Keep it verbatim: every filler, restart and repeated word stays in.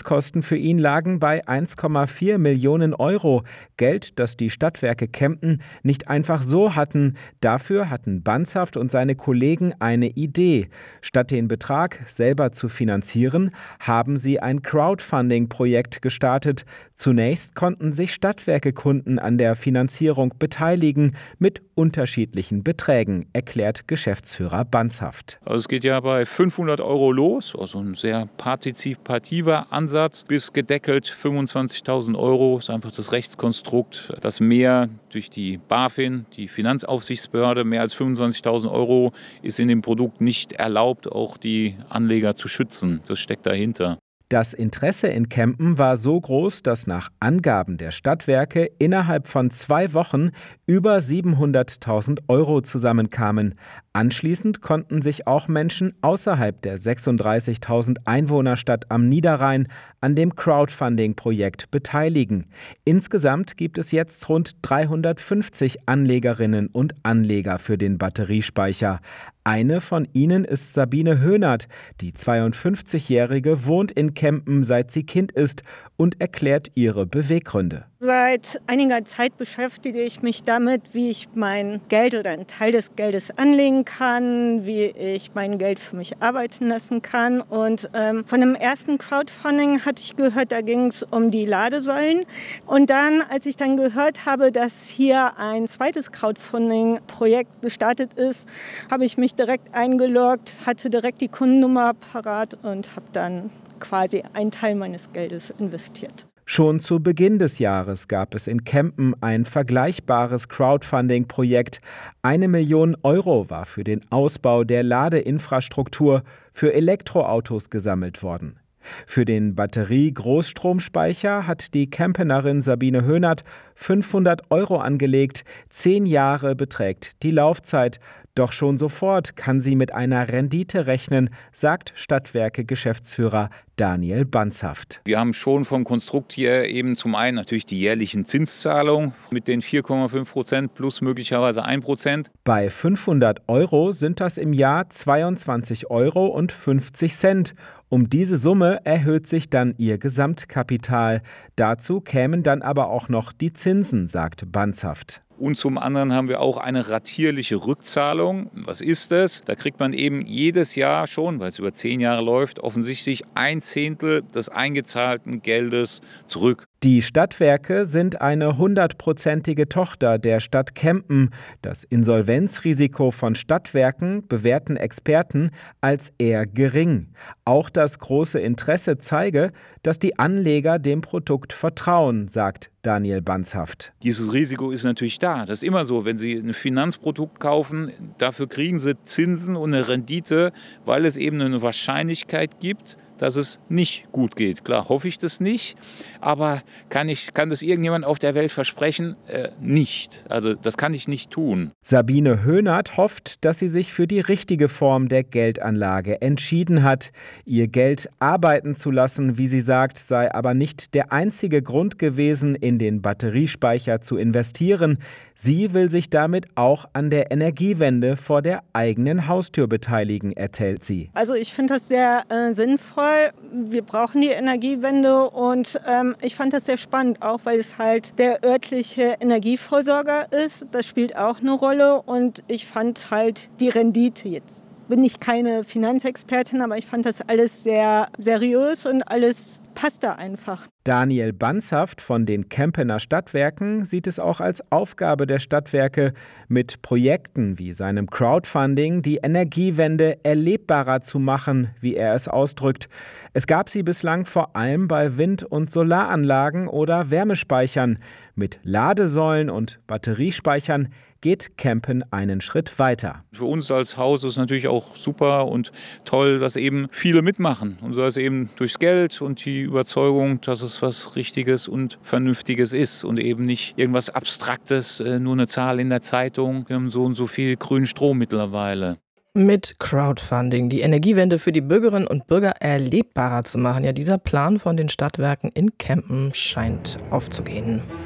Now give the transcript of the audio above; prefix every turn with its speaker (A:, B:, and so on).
A: Investitionskosten für ihn lagen bei eins Komma vier Millionen Euro. Geld, das die Stadtwerke Kempen nicht einfach so hatten. Dafür hatten Banzhafт und seine Kollegen eine Idee. Statt den Betrag selber zu finanzieren, haben sie ein Crowdfunding-Projekt gestartet. Zunächst konnten sich Stadtwerke-Kunden an der Finanzierung beteiligen mit unterschiedlichen Beträgen, erklärt Geschäftsführer Banzhaft.
B: Also es geht ja bei fünfhundert Euro los, also ein sehr partizipativer Ansatz, bis gedeckelt fünfundzwanzigtausend Euro ist einfach das Rechtskonstrukt, dass mehr durch die BaFin, die Finanzaufsichtsbehörde, mehr als fünfundzwanzigtausend Euro ist in dem Produkt nicht erlaubt, auch die Anleger zu schützen. Das steckt dahinter.
A: Das Interesse in Kempen war so groß, dass nach Angaben der Stadtwerke innerhalb von zwei Wochen über siebenhunderttausend Euro zusammenkamen. Anschließend konnten sich auch Menschen außerhalb der sechsunddreißigtausend Einwohnerstadt am Niederrhein an dem Crowdfunding-Projekt beteiligen. Insgesamt gibt es jetzt rund dreihundertfünfzig Anlegerinnen und Anleger für den Batteriespeicher. Eine von ihnen ist Sabine Höhnert. Die zweiundfünfzigjährige wohnt in Kempen, seit sie Kind ist, und erklärt ihre Beweggründe.
C: Seit einiger Zeit beschäftige ich mich damit, wie ich mein Geld oder einen Teil des Geldes anlegen kann, wie ich mein Geld für mich arbeiten lassen kann. Und ähm, von dem ersten Crowdfunding hatte ich gehört, da ging es um die Ladesäulen. Und dann, als ich dann gehört habe, dass hier ein zweites Crowdfunding-Projekt gestartet ist, habe ich mich direkt eingeloggt, hatte direkt die Kundennummer parat und habe dann quasi einen Teil meines Geldes investiert.
A: Schon zu Beginn des Jahres gab es in Kempen ein vergleichbares Crowdfunding-Projekt. Eine Million Euro war für den Ausbau der Ladeinfrastruktur für Elektroautos gesammelt worden. Für den Batterie-Großstromspeicher hat die Kempenerin Sabine Höhnert fünfhundert Euro angelegt. Zehn Jahre beträgt die Laufzeit. Doch schon sofort kann sie mit einer Rendite rechnen, sagt Stadtwerke-Geschäftsführer Daniel Banzhaft.
B: Wir haben schon vom Konstrukt hier eben zum einen natürlich die jährlichen Zinszahlungen mit den vier Komma fünf Prozent plus möglicherweise ein Prozent.
A: Bei fünfhundert Euro sind das im Jahr zweiundzwanzig Euro und fünfzig Cent. Um diese Summe erhöht sich dann ihr Gesamtkapital. Dazu kämen dann aber auch noch die Zinsen, sagt Banzhaft.
B: Und zum anderen haben wir auch eine ratierliche Rückzahlung. Was ist das? Da kriegt man eben jedes Jahr schon, weil es über zehn Jahre läuft, offensichtlich ein Zehntel des eingezahlten Geldes zurück.
A: Die Stadtwerke sind eine hundertprozentige Tochter der Stadt Kempen. Das Insolvenzrisiko von Stadtwerken bewerten Experten als eher gering. Auch das große Interesse zeige, dass die Anleger dem Produkt vertrauen, sagt Daniel Banzhaft.
B: Dieses Risiko ist natürlich da. Das ist immer so, wenn Sie ein Finanzprodukt kaufen, dafür kriegen Sie Zinsen und eine Rendite, weil es eben eine Wahrscheinlichkeit gibt, dass es nicht gut geht. Klar, hoffe ich das nicht, aber kann, ich, kann das irgendjemand auf der Welt versprechen? Äh, nicht. Also das kann ich nicht tun.
A: Sabine Höhnert hofft, dass sie sich für die richtige Form der Geldanlage entschieden hat. Ihr Geld arbeiten zu lassen, wie sie sagt, sei aber nicht der einzige Grund gewesen, in den Batteriespeicher zu investieren. Sie will sich damit auch an der Energiewende vor der eigenen Haustür beteiligen, erzählt sie.
C: Also ich finde das sehr äh, sinnvoll. Wir brauchen die Energiewende und ähm, ich fand das sehr spannend, auch weil es halt der örtliche Energieversorger ist. Das spielt auch eine Rolle und ich fand halt die Rendite jetzt. Bin ich keine Finanzexpertin, aber ich fand das alles sehr seriös und alles passt da einfach.
A: Daniel Banzhaft von den Kempener Stadtwerken sieht es auch als Aufgabe der Stadtwerke, mit Projekten wie seinem Crowdfunding die Energiewende erlebbarer zu machen, wie er es ausdrückt. Es gab sie bislang vor allem bei Wind- und Solaranlagen oder Wärmespeichern. Mit Ladesäulen und Batteriespeichern geht Kempen einen Schritt weiter.
B: Für uns als Haus ist es natürlich auch super und toll, dass eben viele mitmachen. Und sei es eben durchs Geld und die Überzeugung, dass es was Richtiges und Vernünftiges ist und eben nicht irgendwas Abstraktes, nur eine Zahl in der Zeitung. Wir haben so und so viel grünen Strom mittlerweile.
D: Mit Crowdfunding die Energiewende für die Bürgerinnen und Bürger erlebbarer zu machen. Ja, dieser Plan von den Stadtwerken in Kempen scheint aufzugehen.